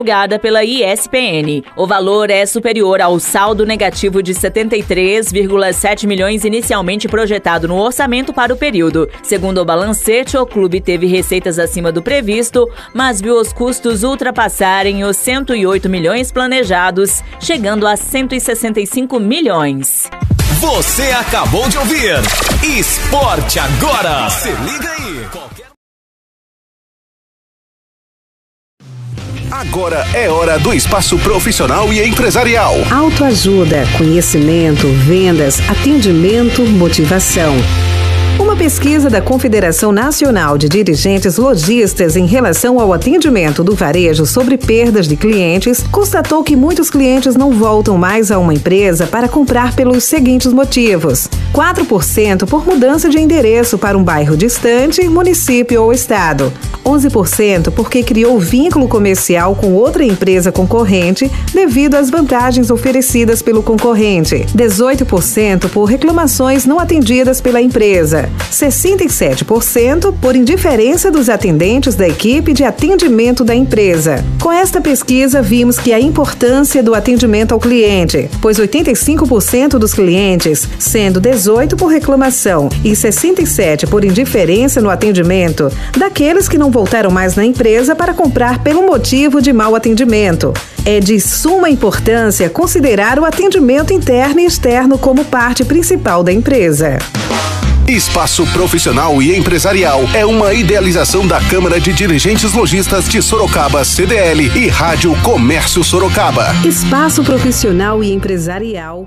Divulgada pela ISPN. O valor é superior ao saldo negativo de 73,7 milhões inicialmente projetado no orçamento para o período. Segundo o balancete, o clube teve receitas acima do previsto, mas viu os custos ultrapassarem os 108 milhões planejados, chegando a 165 milhões. Você acabou de ouvir Esporte Agora. Se liga aí. Agora é hora do espaço profissional e empresarial. Autoajuda, conhecimento, vendas, atendimento, motivação. Uma pesquisa da Confederação Nacional de Dirigentes Lojistas em relação ao atendimento do varejo sobre perdas de clientes constatou que muitos clientes não voltam mais a uma empresa para comprar pelos seguintes motivos: 4% por mudança de endereço para um bairro distante, município ou estado; 11% porque criou vínculo comercial com outra empresa concorrente devido às vantagens oferecidas pelo concorrente; 18% por reclamações não atendidas pela empresa; 67% por indiferença dos atendentes da equipe de atendimento da empresa. Com esta pesquisa, vimos que a importância do atendimento ao cliente, pois 85% dos clientes, sendo 18% por reclamação e 67% por indiferença no atendimento, daqueles que não voltaram mais na empresa para comprar pelo motivo de mau atendimento. É de suma importância considerar o atendimento interno e externo como parte principal da empresa. Espaço Profissional e Empresarial é uma idealização da Câmara de Dirigentes Lojistas de Sorocaba, CDL, e Rádio Comércio Sorocaba. Espaço Profissional e Empresarial.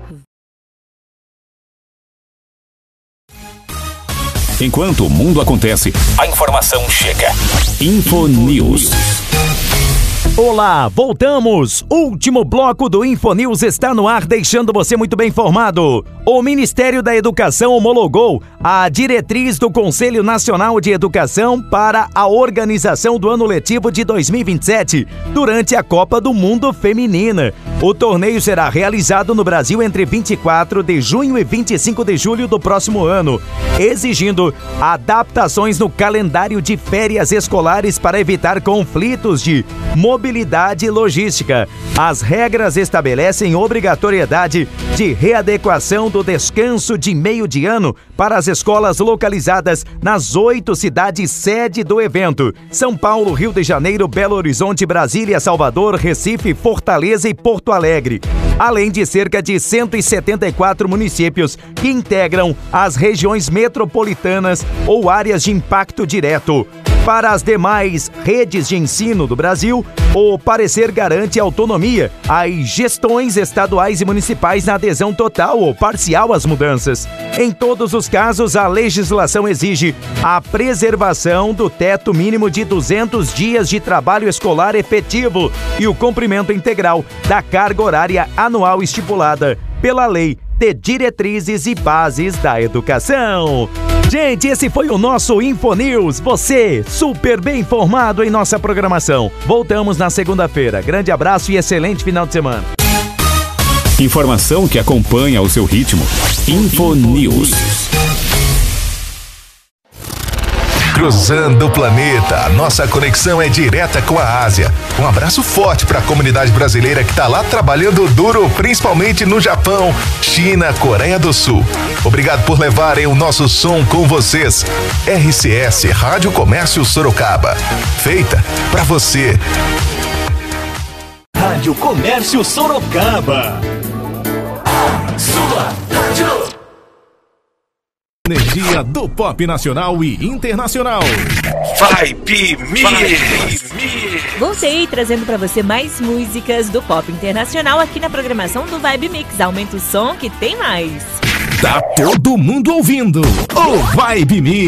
Enquanto o mundo acontece, a informação chega. Infonews. Olá, voltamos! Último bloco do Infonews está no ar, deixando você muito bem informado. O Ministério da Educação homologou a diretriz do Conselho Nacional de Educação para a organização do ano letivo de 2027, durante a Copa do Mundo Feminina. O torneio será realizado no Brasil entre 24 de junho e 25 de julho do próximo ano, exigindo adaptações no calendário de férias escolares para evitar conflitos de mobilidade e logística. As regras estabelecem obrigatoriedade de readequação do descanso de meio de ano para as escolas localizadas nas 8 cidades sede do evento: São Paulo, Rio de Janeiro, Belo Horizonte, Brasília, Salvador, Recife, Fortaleza e Porto Alegre, além de cerca de 174 municípios que integram as regiões metropolitanas ou áreas de impacto direto. Para as demais redes de ensino do Brasil, o parecer garante autonomia às gestões estaduais e municipais na adesão total ou parcial às mudanças. Em todos os casos, a legislação exige a preservação do teto mínimo de 200 dias de trabalho escolar efetivo e o cumprimento integral da carga horária anual estipulada pela Lei de Diretrizes e Bases da Educação. Gente, esse foi o nosso Infonews. Você, super bem informado em nossa programação. Voltamos na segunda-feira. Grande abraço e excelente final de semana. Informação que acompanha o seu ritmo. Infonews. Cruzando o planeta, nossa conexão é direta com a Ásia. Um abraço forte para a comunidade brasileira que está lá trabalhando duro, principalmente no Japão, China, Coreia do Sul. Obrigado por levarem o nosso som com vocês. RCS, Rádio Comércio Sorocaba. Feita para você. Rádio Comércio Sorocaba. Sua rádio. Energia do pop nacional e internacional. Vibe Mix. Voltei trazendo pra você mais músicas do pop internacional aqui na programação do Vibe Mix. Aumenta o som que tem mais. Tá todo mundo ouvindo o Vibe Mix.